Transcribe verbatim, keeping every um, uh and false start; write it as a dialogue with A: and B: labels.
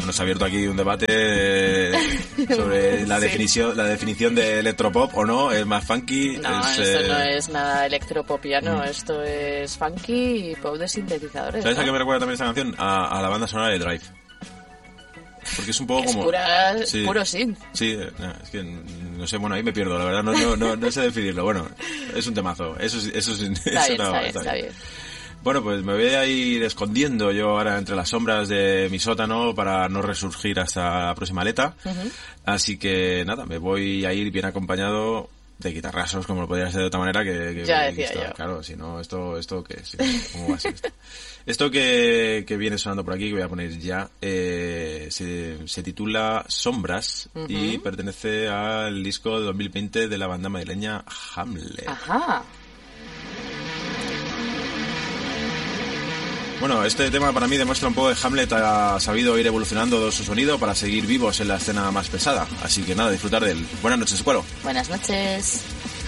A: bueno, se ha abierto aquí un debate eh, sobre la
B: Sí.
A: definición la definición de electropop o no, es más funky.
B: No,
A: es,
B: esto
A: eh,
B: no es nada electropopiano, esto es funky y pop de sintetizadores.
A: ¿Sabes
B: ¿no?
A: a qué me recuerda también esta canción? A, a la banda sonora de Drive. Porque es un poco
B: Es
A: como...
B: pura,
A: Sí.
B: puro synth.
A: Sí, eh, no, es que no sé, bueno, ahí me pierdo, la verdad, no, no, no, no sé definirlo. Bueno, es un temazo, eso, sí- eso, sí-
B: Está
A: eso
B: bien,
A: no,
B: está bien, está bien.
A: Bueno, pues me voy a ir escondiendo yo ahora entre las sombras de mi sótano para no resurgir hasta la próxima aleta.
B: Ujú.
A: Así que nada, me voy a ir bien acompañado de guitarrazos, como lo podría ser de otra manera que... que
B: Ya
A: que
B: decía
A: esto,
B: yo.
A: Claro, si no, esto, esto ¿qué es? ¿Cómo va a ser esto? Esto que, que viene sonando por aquí, que voy a poner ya, eh, se, se titula Sombras y
B: Ujú.
A: pertenece al disco de dos mil veinte de la banda madrileña Hamlet.
B: Ajá.
A: Bueno, este tema para mí demuestra un poco que Hamlet ha sabido ir evolucionando su sonido para seguir vivos en la escena más pesada. Así que nada, disfrutar de él. Buenas noches, Cuero.
B: Buenas noches.